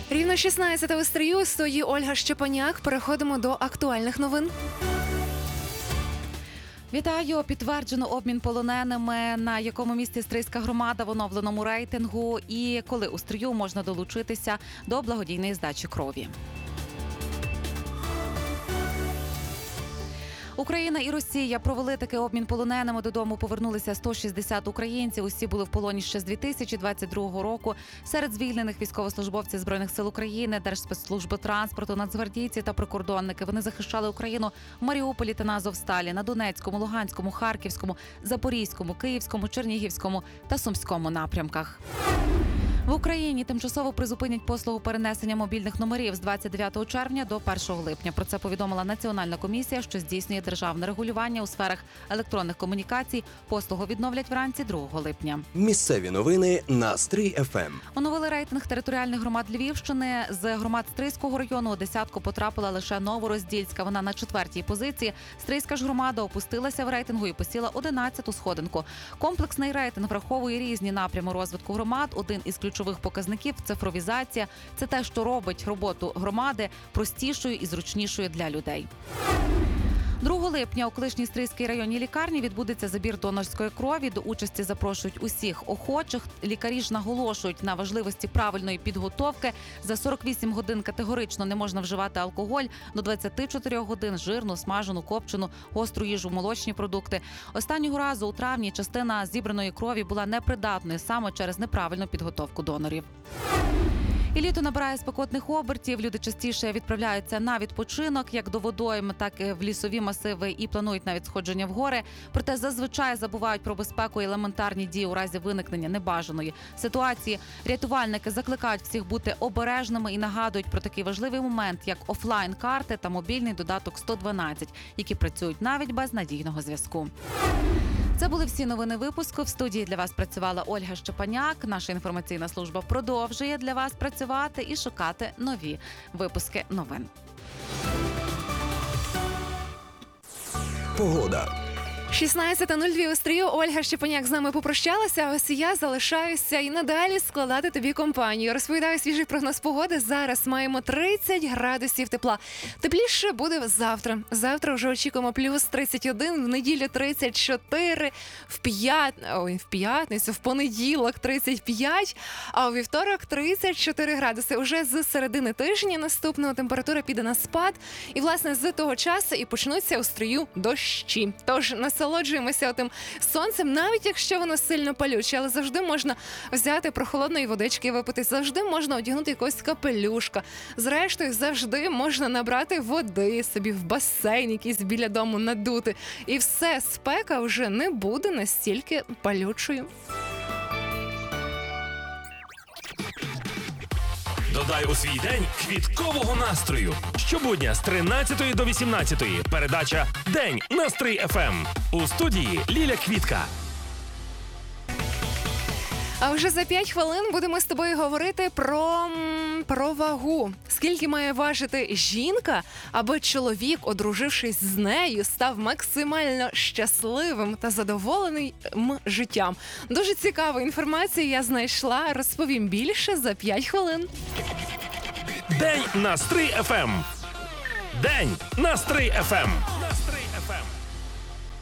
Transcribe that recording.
Рівно 16 стрію, у студії Ольга Щепаняк. Переходимо до актуальних новин. Вітаю! Підтверджено обмін полоненими, на якому місці Стрийська громада в оновленому рейтингу і коли у Стрию можна долучитися до благодійної здачі крові. Україна і Росія провели такий обмін полоненими. Додому повернулися 160 українців. Усі були в полоні ще з 2022 року. Серед звільнених військовослужбовці Збройних сил України, Держспецслужби транспорту, нацгвардійці та прикордонники. Вони захищали Україну в Маріуполі та на Азовсталі, на Донецькому, Луганському, Харківському, Запорізькому, Київському, Чернігівському та Сумському напрямках. В Україні тимчасово призупинять послугу перенесення мобільних номерів з 29 червня до 1 липня. Про це повідомила Національна комісія, що здійснює державне регулювання у сферах електронних комунікацій. Послугу відновлять вранці 2 липня. Місцеві новини на Стрий ФМ. Оновили рейтинг територіальних громад Львівщини. З громад Стрийського району у десятку потрапила лише Новороздільська. Вона на 4-й позиції. Стрийська ж громада опустилася в рейтингу і посіла 11-ту сходинку. Комплексний рейтинг враховує різні напрями розвитку громад. Один із ключових показників – цифровізація. Це те, що робить роботу громади простішою і зручнішою для людей. 2 липня у колишній Стрийській районній лікарні відбудеться забір донорської крові. До участі запрошують усіх охочих. Лікарі ж наголошують на важливості правильної підготовки. За 48 годин категорично не можна вживати алкоголь, до 24 годин – жирну, смажену, копчену, гостру їжу, молочні продукти. Останнього разу у травні частина зібраної крові була непридатною саме через неправильну підготовку донорів. І літо набирає спекотних обертів. Люди частіше відправляються на відпочинок, як до водойм, так і в лісові масиви, і планують навіть сходження в гори. Проте зазвичай забувають про безпеку і елементарні дії у разі виникнення небажаної ситуації. Рятувальники закликають всіх бути обережними і нагадують про такий важливий момент, як офлайн-карти та мобільний додаток 112, які працюють навіть без надійного зв'язку. Це були всі новини випуску. В студії для вас працювала Ольга Щепаняк. Наша інформаційна служба продовжує для вас працювати і шукати нові випуски новин. Погода. 16:02 у Стрию. Ольга Щепаняк з нами попрощалася, а ось я залишаюся і надалі складати тобі компанію. Розповідаю свіжий прогноз погоди. Зараз маємо 30 градусів тепла. Тепліше буде завтра. Завтра вже очікуємо плюс 31, в неділю 34, в п'ятницю, в понеділок 35, а у вівторок 34 градуси. Уже з середини тижня наступного температура піде на спад. І, власне, з того часу і почнуться у Стрию дощі. Тож насолоджуємося тим сонцем, навіть якщо воно сильно палюче, але завжди можна взяти прохолодної водички випити, завжди можна одягнути якогось капелюшка. Зрештою, завжди можна набрати води собі в басейн якийсь біля дому надути. І все, спека вже не буде настільки палючою. Додай у свій день квіткового настрою. Щобудня з 13 до 18 передача «День на Стрий ФМ». У студії Ліля Квітка. А вже за 5 хвилин будемо з тобою говорити про вагу. Скільки має важити жінка, аби чоловік, одружившись з нею, став максимально щасливим та задоволеним життям. Дуже цікаву інформацію я знайшла. Розповім більше за 5 хвилин. «День на Стрий ФМ». «День на Стрий ФМ».